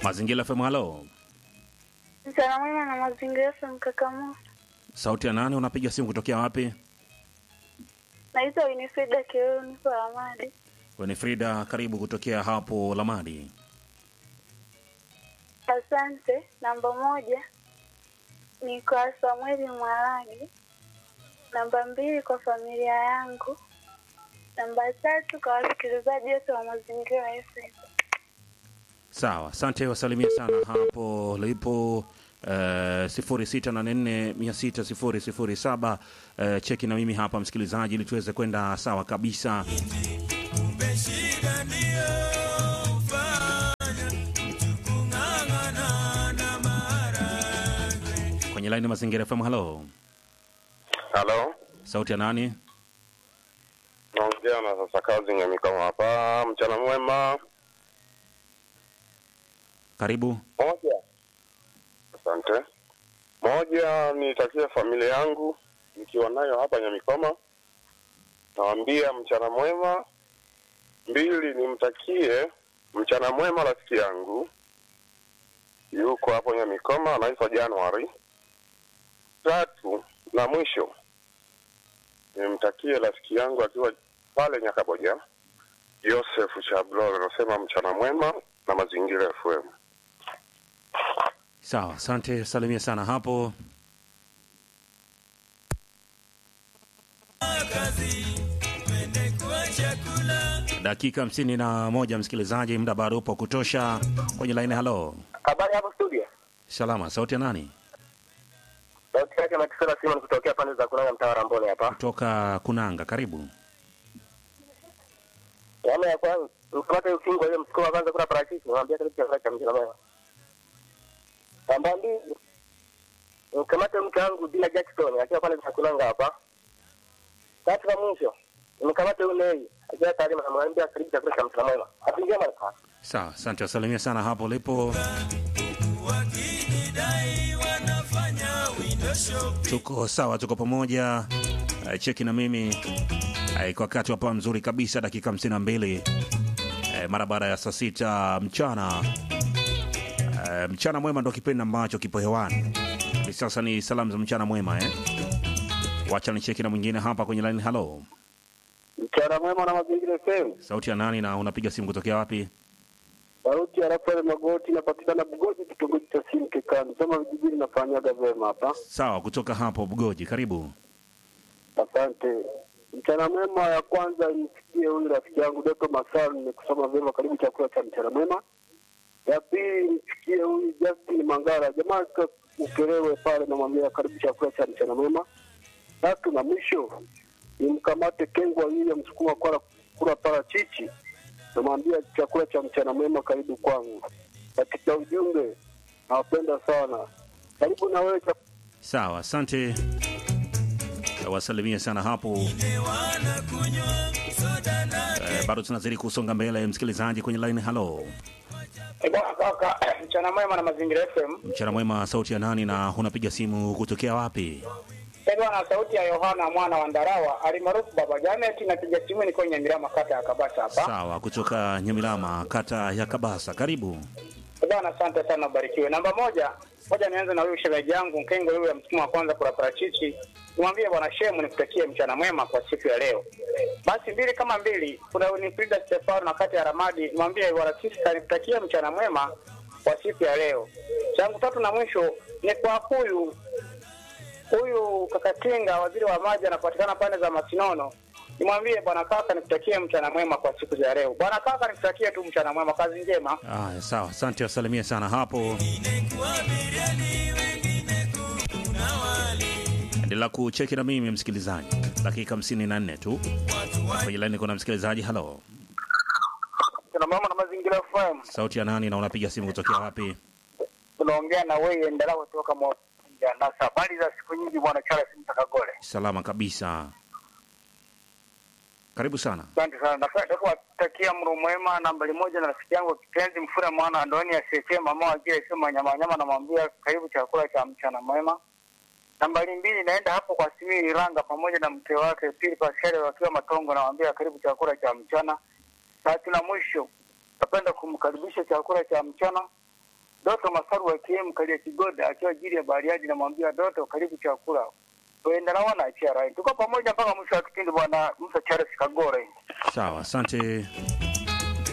Mazingira FM, halo. Mchana mwema na Mazingira FM Kakamu. Sauti ya nani, unapiga simu kutokea wapi? Naitwa Winifrida Keo, niko Lamadi. Winifrida, karibu kutokea hapo Lamadi. Asante. Namba 1 ni kwa Samueli Mwaragi. Namba 2 kwa familia yangu. Namba 3 kwa wasikilizaji wote wa Mazingira FM. Sawa, asante, wasalimia sana hapo lipo 0684600007. Cheki na mimi hapa msikilizaji, ili tuweze kwenda sawa kabisa. Kwenye line Mazingira FM, halo. Halo. Sauti ya nani? Naongea na sasa kazi ngami kama hapa. Mchana mwema. Karibu. Moja. Asante. Moja, nitakia familia yangu nikiwa nayo hapa Nyamikoma. Nawaambia mchana mwema. 2, nimtakie mchana mwema rafiki yangu. Yuko hapo Nyamikoma, anaitwa January. 3, na mwisho nimtakie rafiki yangu akiwa pale Nyakaboja, Joseph Chablol. Anasema mchana mwema na Mazingira FM. Sawa, asante, salimia sana hapo. Dakika 51 msikilizaji, muda bado upo kutosha. Kwenye line, halo. Habari hapo studio. Salama, sauti ya nani? Sauti yake Matisela Simon kutokea pande za Kunanga, mtaa wa Rambole hapa. Kutoka Kunanga, karibu. Yaani ya kwanza mkamata ukingo ile msukuma kwanza kuna parachichi, naambia kile chakula cha mjina mama. Namba 2 mkamata mke wangu Dina Jackson akiwa pale za Kunanga hapa. 3 na mwisho mkamata yule akiwa tayari anamwambia karibu chakula cha mjina mama. Apingia mara. Sawa, asante, wasalimia sana hapo ulipo. Tuko sawa, tuko pamoja. Cheki na mimi kwa wakati hapa mzuri kabisa, dakika 52 mara baada ya saa 6 mchana. Mchana mwema ndo kipindi ambacho kipo hewani hivi sasa. Ni salamu za mchana mwema. Wacha ni cheki na mwingine hapa kwenye line. Halo, Mchana mwema na Mazingira FM. sauti ya nani na unapiga simu kutokea wapi? Sauti ya Rafael Magoti, napatikana Bugoji, kitongoji cha Simkekani. Sema vijijini nafanyaga vema hapa. Sawa, kutoka hapo Bugoji, karibu. Asante. Mchana mwema ya kwanza nifikie huyu rafiki yangu Doto Masal, nimekusoma vema, karibu chakula cha mchana mwema. Ya pili nifikie huyu Justin Mangara, jamaa ukelewe pale, namwambia karibu chakula cha mchana mwema. 3 na mwisho nimkamate Kengwa William msukuma kwa kula parachichi, namwambia chakula cha mchana mwema, karibu kwangu. Katika ujumbe nawapenda sana, karibu na wewe. Sawa, asante, wasalimia sana hapo. Bado tunazidi kusonga mbele msikilizaji kwenye line. Halo. Kaka, mchana mwema na Mazingira FM. Mchana mwema, sauti ya nani na unapiga simu kutokea wapi? Na sauti ya Yohana mwana wa Ndarawa, alimaarufu Baba Janet, napiga simu niko Nyamilama kata ya Kabasa hapa. Sawa, kutoka Nyamilama kata ya Kabasa, karibu. Bwana, asante sana, barikiwe. Namba 1, nianze na huyu shemeji yangu Mkengo yule msukuma wa kwanza kula parachichi. Nimwambie bwana Shemu nikutakie mchana mwema kwa siku ya leo. Basi 2 kama 2, kuna Winifrida Stefano na kata ya Ramadi, nimwambie bwana sister nikutakie mchana mwema kwa siku ya leo. Changu 3 na mwisho ni kwa huyu kaka Kinga, waziri wa maji, anapatikana pande za Masinono. Nimwambie bwana kaka nikutakie mchana mwema kwa siku za leo. Bwana kaka nikutakie tu mchana mwema, kazi njema. Sawa, asante, wasalimia sana hapo. Endelea kucheki na mimi msikilizaji. Dakika 54 tu. Kwenye line kuna msikilizaji. Halo. Kuna mama na Mazingira FM. Sauti ya nani na unapiga simu kutokea wapi? Tunaongea na wewe endelea kutoka Mwanza. Na habari za siku nyingi bwana Charles Mtakagole. Salama kabisa. Karibu sana. Asante sana. Nataka kuwatakia mlo mwema. Nambari 1 na rafiki yangu kipenzi Mfura mwana Andoni asiyechema mama wake sema nyama namwambia karibu chakula cha mchana mwema. Nambari 2 naenda hapo kwa Simiri Iranga pamoja na mke wake Pili Pascal wakiwa Matongo, namwambia karibu chakula cha mchana. 3 na mwisho napenda kumkaribisha chakula cha mchana Doto Masaru wa KM Kalia Kigoda akiwa jiri ya Bariadi, namwambia Doto karibu chakula. Tuenda na wana achia rai. Tuko pamoja mpaka mwisho wa kipindi bwana Musa Charles Kagore. Sawa, asante.